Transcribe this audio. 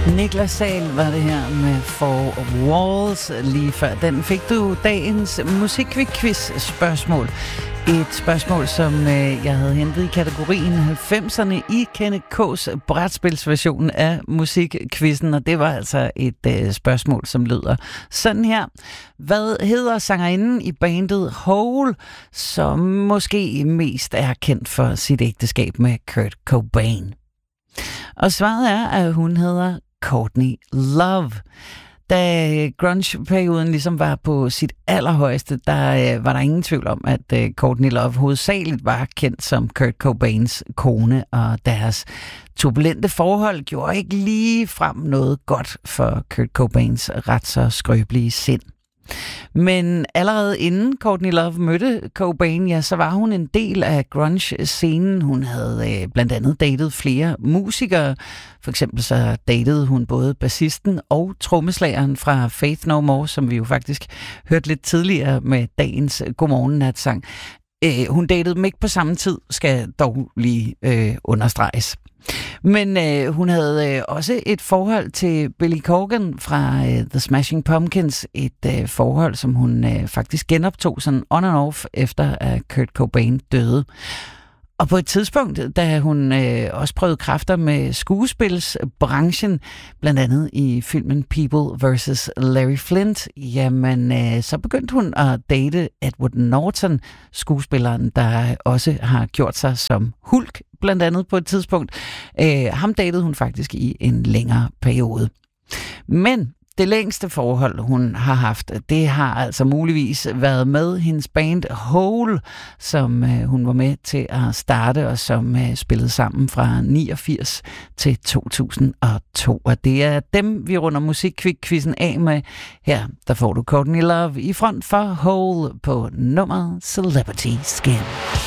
Niklas Sahl var det her med Four Walls lige før. Den fik du dagens musikquiz-spørgsmål. Et spørgsmål, som jeg havde hentet i kategorien 90'erne i Kenneth K's brætspilsversion af musikquizzen, og det var altså et spørgsmål, som lyder sådan her. Hvad hedder sangerinden i bandet Hole, som måske mest er kendt for sit ægteskab med Kurt Cobain? Og svaret er, at hun hedder Courtney Love. Da grunge-perioden ligesom var på sit allerhøjeste, der var der ingen tvivl om, at Courtney Love hovedsageligt var kendt som Kurt Cobains kone, og deres turbulente forhold gjorde ikke lige frem noget godt for Kurt Cobains ret så skrøbelige sind. Men allerede inden Courtney Love mødte Cobain, ja, så var hun en del af grunge-scenen. Hun havde blandt andet datet flere musikere. For eksempel så datede hun både bassisten og trommeslageren fra Faith No More, som vi jo faktisk hørte lidt tidligere med dagens Godmorgen-natsang. Hun datede dem ikke på samme tid, skal dog lige understreges. Men hun havde også et forhold til Billy Corgan fra The Smashing Pumpkins. Et forhold, som hun faktisk genoptog sådan on and off, efter at Kurt Cobain døde. Og på et tidspunkt, da hun også prøvede kræfter med skuespilsbranchen, blandt andet i filmen People vs. Larry Flint, jamen så begyndte hun at date Edward Norton, skuespilleren, der også har gjort sig som Hulk, blandt andet på et tidspunkt. Ham datede hun faktisk i en længere periode. Men det længste forhold, hun har haft, det har altså muligvis været med hendes band Hole, som hun var med til at starte, og som spillede sammen fra 89 til 2002. Og det er dem, vi runder musikquizzen af med. Her, der får du Courtney Love i front for Hole på nummeret Celebrity Skin.